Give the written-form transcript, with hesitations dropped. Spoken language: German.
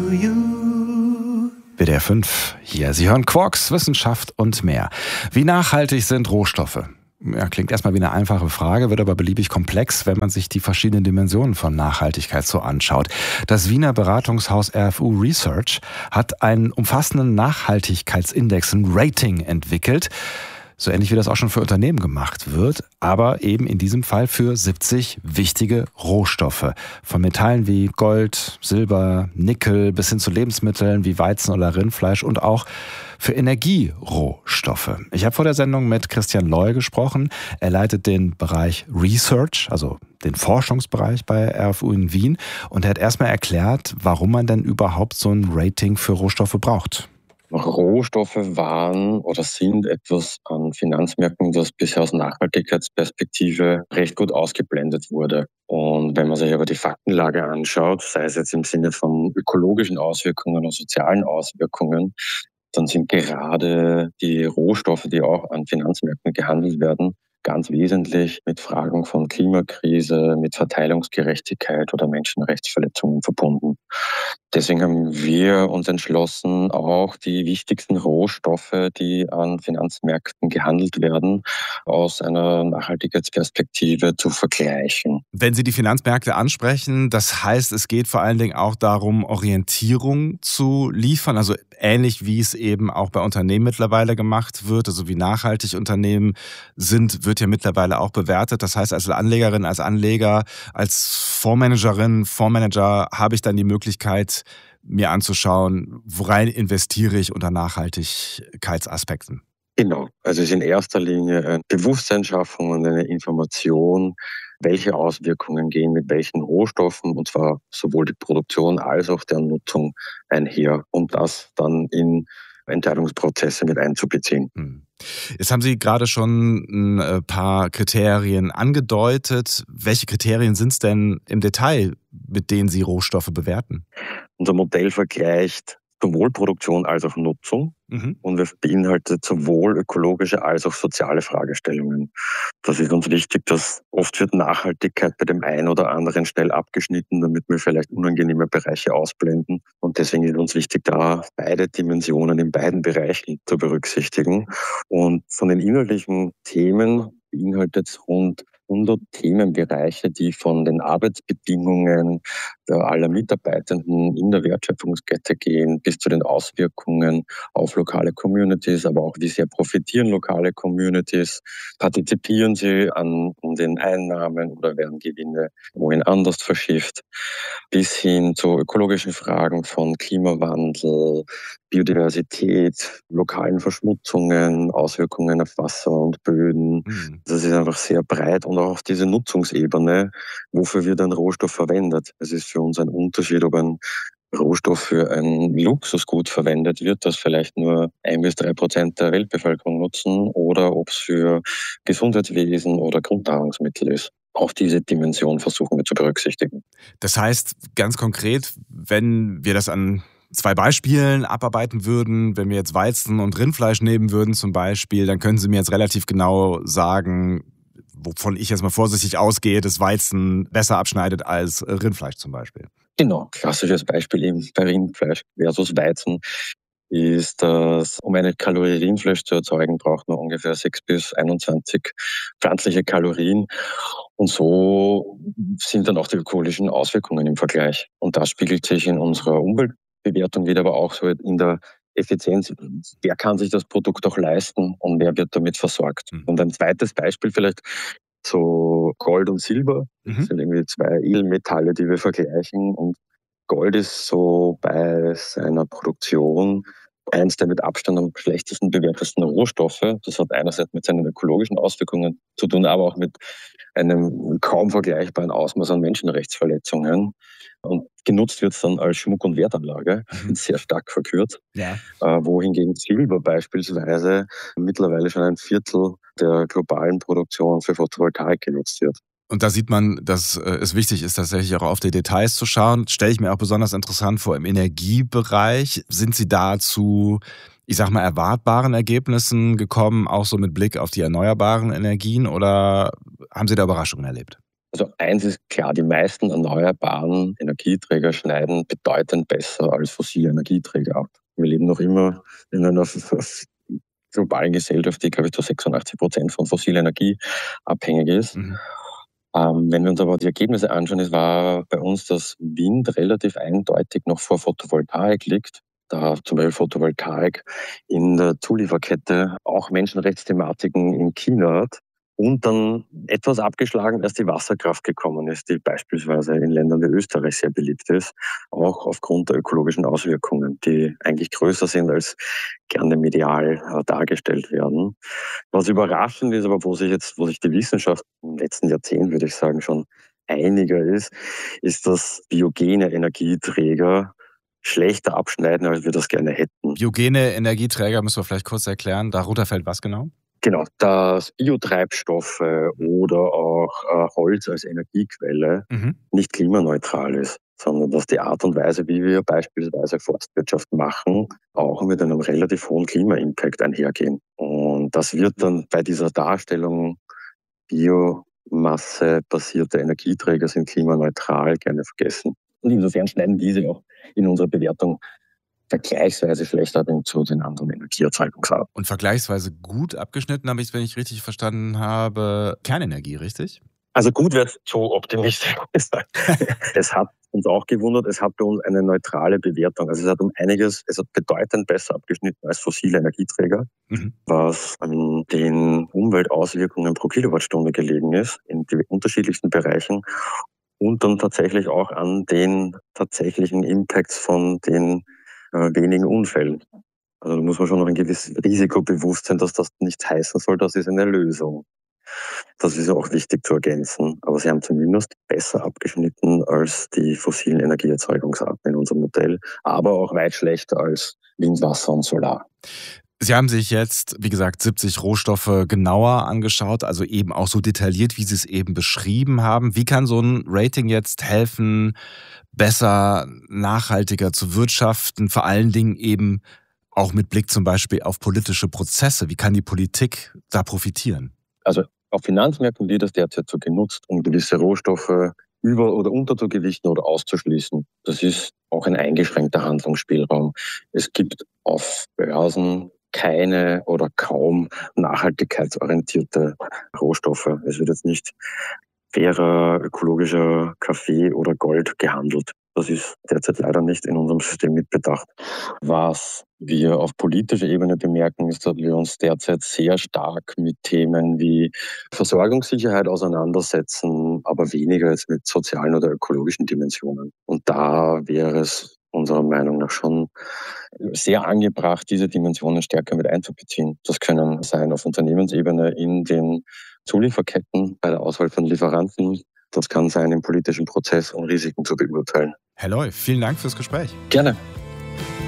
WDR 5, hier. Sie hören Quarks, Wissenschaft und mehr. Wie nachhaltig sind Rohstoffe? Ja, klingt erstmal wie eine einfache Frage, wird aber beliebig komplex, wenn man sich die verschiedenen Dimensionen von Nachhaltigkeit so anschaut. Das Wiener Beratungshaus RFU Research hat einen umfassenden Nachhaltigkeitsindex, ein Rating entwickelt. So ähnlich wie das auch schon für Unternehmen gemacht wird, aber eben in diesem Fall für 70 wichtige Rohstoffe. Von Metallen wie Gold, Silber, Nickel bis hin zu Lebensmitteln wie Weizen oder Rindfleisch und auch für Energierohstoffe. Ich habe vor der Sendung mit Christian Loy gesprochen. Er leitet den Bereich Research, also den Forschungsbereich bei RFU in Wien. Und er hat erstmal erklärt, warum man denn überhaupt so ein Rating für Rohstoffe braucht. Rohstoffe waren oder sind etwas an Finanzmärkten, das bisher aus Nachhaltigkeitsperspektive recht gut ausgeblendet wurde. Und wenn man sich aber die Faktenlage anschaut, sei es jetzt im Sinne von ökologischen Auswirkungen oder sozialen Auswirkungen, dann sind gerade die Rohstoffe, die auch an Finanzmärkten gehandelt werden, ganz wesentlich mit Fragen von Klimakrise, mit Verteilungsgerechtigkeit oder Menschenrechtsverletzungen verbunden. Deswegen haben wir uns entschlossen, auch die wichtigsten Rohstoffe, die an Finanzmärkten gehandelt werden, aus einer Nachhaltigkeitsperspektive zu vergleichen. Wenn Sie die Finanzmärkte ansprechen, das heißt, es geht vor allen Dingen auch darum, Orientierung zu liefern, also ähnlich wie es eben auch bei Unternehmen mittlerweile gemacht wird, also wie nachhaltig Unternehmen sind, wird ja mittlerweile auch bewertet. Das heißt, als Anlegerin, als Anleger, als Fondsmanagerin, Fondsmanager habe ich dann die Möglichkeit, mir anzuschauen, worein investiere ich unter Nachhaltigkeitsaspekten. Genau, also es ist in erster Linie eine Bewusstseinsschaffung und eine Information, welche Auswirkungen gehen mit welchen Rohstoffen, und zwar sowohl die Produktion als auch deren Nutzung einher, um das dann in Entscheidungsprozesse mit einzubeziehen. Jetzt haben Sie gerade schon ein paar Kriterien angedeutet. Welche Kriterien sind es denn im Detail, mit denen Sie Rohstoffe bewerten? Unser Modell vergleicht sowohl Produktion als auch Nutzung und es beinhaltet sowohl ökologische als auch soziale Fragestellungen. Das ist uns wichtig, dass oft wird Nachhaltigkeit bei dem einen oder anderen schnell abgeschnitten, damit wir vielleicht unangenehme Bereiche ausblenden. Und deswegen ist uns wichtig, da beide Dimensionen in beiden Bereichen zu berücksichtigen. Und von den inhaltlichen Themen beinhaltet es rund 100 Themenbereiche, die von den Arbeitsbedingungen aller Mitarbeitenden in der Wertschöpfungskette gehen, bis zu den Auswirkungen auf lokale Communities, aber auch wie sehr profitieren lokale Communities, partizipieren sie an den Einnahmen oder werden Gewinne wohin anders verschifft, bis hin zu ökologischen Fragen von Klimawandel, Biodiversität, lokalen Verschmutzungen, Auswirkungen auf Wasser und Böden. Das ist einfach sehr breit und auch auf diese Nutzungsebene, wofür wird ein Rohstoff verwendet. Es ist für uns ein Unterschied, ob ein Rohstoff für ein Luxusgut verwendet wird, das vielleicht nur 1-3% der Weltbevölkerung nutzen, oder ob es für Gesundheitswesen oder Grundnahrungsmittel ist. Auch diese Dimension versuchen wir zu berücksichtigen. Das heißt, ganz konkret, wenn wir das an 2 Beispielen abarbeiten würden, wenn wir jetzt Weizen und Rindfleisch nehmen würden zum Beispiel, dann können Sie mir jetzt relativ genau sagen, wovon ich jetzt mal vorsichtig ausgehe, dass Weizen besser abschneidet als Rindfleisch zum Beispiel. Genau, klassisches Beispiel eben bei Rindfleisch versus Weizen ist, dass um eine Kalorie Rindfleisch zu erzeugen, braucht man ungefähr 6 bis 21 pflanzliche Kalorien. Und so sind dann auch die ökologischen Auswirkungen im Vergleich. Und das spiegelt sich in unserer Umweltbewertung wieder, aber auch so in der Effizienz. Wer kann sich das Produkt auch leisten und wer wird damit versorgt? Und ein zweites Beispiel vielleicht, so Gold und Silber, das sind irgendwie 2 Edelmetalle, die wir vergleichen. Und Gold ist so bei seiner Produktion eins der mit Abstand am schlechtesten bewertesten Rohstoffe. Das hat einerseits mit seinen ökologischen Auswirkungen zu tun, aber auch mit einem kaum vergleichbaren Ausmaß an Menschenrechtsverletzungen. Und genutzt wird es dann als Schmuck- und Wertanlage, sehr stark verkürt. Ja. Wohingegen Silber beispielsweise mittlerweile schon 1/4 der globalen Produktion für Photovoltaik genutzt wird. Und da sieht man, dass es wichtig ist, tatsächlich auch auf die Details zu schauen. Stelle ich mir auch besonders interessant vor im Energiebereich. Sind Sie da zu, ich sag mal, erwartbaren Ergebnissen gekommen, auch so mit Blick auf die erneuerbaren Energien, oder haben Sie da Überraschungen erlebt? Also eins ist klar, die meisten erneuerbaren Energieträger schneiden bedeutend besser als fossile Energieträger ab. Wir leben noch immer in einer globalen Gesellschaft, die, glaube ich, zu 86% von fossiler Energie abhängig ist. Wenn wir uns aber die Ergebnisse anschauen, es war bei uns, dass Wind relativ eindeutig noch vor Photovoltaik liegt. Da zum Beispiel Photovoltaik in der Zulieferkette auch Menschenrechtsthematiken in China hat. Und dann etwas abgeschlagen, als die Wasserkraft gekommen ist, die beispielsweise in Ländern wie Österreich sehr beliebt ist, auch aufgrund der ökologischen Auswirkungen, die eigentlich größer sind, als gerne medial dargestellt werden. Was überraschend ist, aber wo sich die Wissenschaft im letzten Jahrzehnt, würde ich sagen, schon einiger ist, dass biogene Energieträger schlechter abschneiden, als wir das gerne hätten. Biogene Energieträger müssen wir vielleicht kurz erklären. Darunter fällt was genau? Genau, dass Biotreibstoffe oder auch Holz als Energiequelle nicht klimaneutral ist, sondern dass die Art und Weise, wie wir beispielsweise Forstwirtschaft machen, auch mit einem relativ hohen Klima-Impact einhergehen. Und das wird dann bei dieser Darstellung Biomasse-basierte Energieträger sind klimaneutral gerne vergessen. Und insofern schneiden diese auch in unserer Bewertung vergleichsweise schlechter zu den anderen Energieerzeugungsarten. Und vergleichsweise gut abgeschnitten habe ich, wenn ich richtig verstanden habe, Kernenergie, richtig? Also gut wäre zu optimistisch gesagt. Es hat uns auch gewundert, es hat bei uns eine neutrale Bewertung. Also es hat bedeutend besser abgeschnitten als fossile Energieträger, was an den Umweltauswirkungen pro Kilowattstunde gelegen ist, in den unterschiedlichsten Bereichen. Und dann tatsächlich auch an den tatsächlichen Impacts von den wenigen Unfällen. Also da muss man schon noch ein gewisses Risiko bewusst sein, dass das nicht heißen soll, das ist eine Lösung. Das ist auch wichtig zu ergänzen. Aber sie haben zumindest besser abgeschnitten als die fossilen Energieerzeugungsarten in unserem Modell, aber auch weit schlechter als Wind, Wasser und Solar. Sie haben sich jetzt, wie gesagt, 70 Rohstoffe genauer angeschaut, also eben auch so detailliert, wie Sie es eben beschrieben haben. Wie kann so ein Rating jetzt helfen, besser, nachhaltiger zu wirtschaften, vor allen Dingen eben auch mit Blick zum Beispiel auf politische Prozesse? Wie kann die Politik da profitieren? Also auf Finanzmärkten wird das derzeit so genutzt, um gewisse Rohstoffe über- oder unterzugewichten oder auszuschließen. Das ist auch ein eingeschränkter Handlungsspielraum. Es gibt auf Börsen keine oder kaum nachhaltigkeitsorientierte Rohstoffe. Es wird jetzt nicht fairer, ökologischer Kaffee oder Gold gehandelt. Das ist derzeit leider nicht in unserem System mitbedacht. Was wir auf politischer Ebene bemerken, ist, dass wir uns derzeit sehr stark mit Themen wie Versorgungssicherheit auseinandersetzen, aber weniger jetzt mit sozialen oder ökologischen Dimensionen. Und da wäre es unserer Meinung nach schon sehr angebracht, diese Dimensionen stärker mit einzubeziehen. Das können sein auf Unternehmensebene in den Zulieferketten, bei der Auswahl von Lieferanten. Das kann sein im politischen Prozess, um Risiken zu beurteilen. Herr Loy, vielen Dank fürs Gespräch. Gerne.